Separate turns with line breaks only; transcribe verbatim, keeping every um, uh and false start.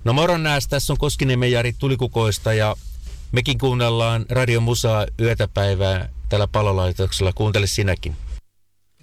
No moron nääs, tässä on Koskiniemen Jari Tulikukoista ja mekin kuunnellaan Radio Musaa yötä päivää tällä palolaitoksella. Kuuntele sinäkin.